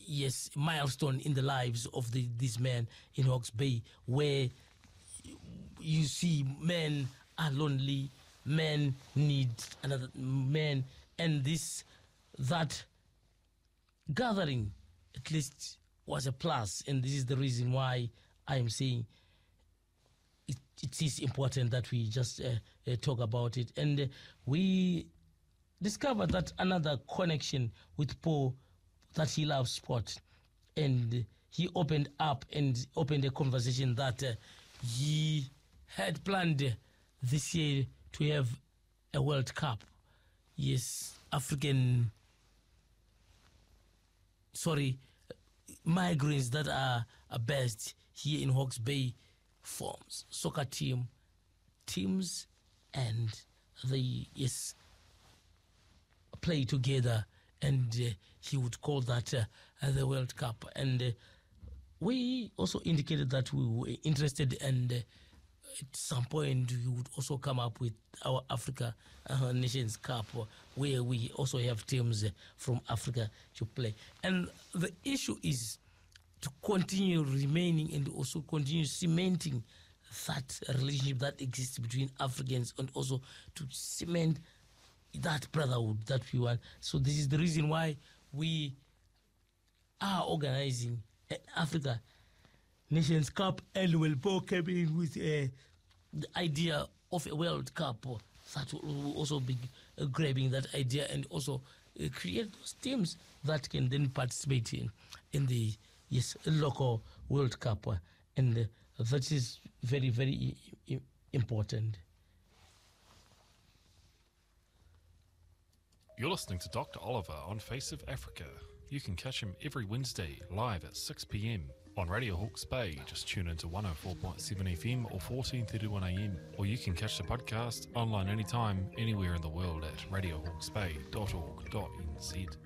milestone in the lives of these men in Hawke's Bay, where you see men are lonely, men need another man, and that gathering at least was a plus, and this is the reason why I am saying it is important that we just talk about it. And we discovered that another connection with Paul, that he loves sport, and he opened up and opened a conversation that he had planned this year to have a World Cup. Yes, migrants that are based here in Hawke's Bay forms soccer teams, and they play together, and he would call that the World Cup. And we also indicated that we were interested, and at some point we would also come up with our Africa Nations Cup, where we also have teams from Africa to play. And the issue is to continue remaining and also continue cementing that relationship that exists between Africans, and also to cement that brotherhood that we want. So this is the reason why we are organizing an Africa Nations Cup, and will both come in with the idea of a World Cup that will also be grabbing that idea, and also create those teams that can then participate in the local World Cup, and that is very, very important. You're listening to Dr. Oliver on Face of Africa. You can catch him every Wednesday live at 6 p.m. on Radio Hawke's Bay. Just tune into 104.7 FM or 1431 AM. Or you can catch the podcast online anytime, anywhere in the world at radiohawksbay.org.nz.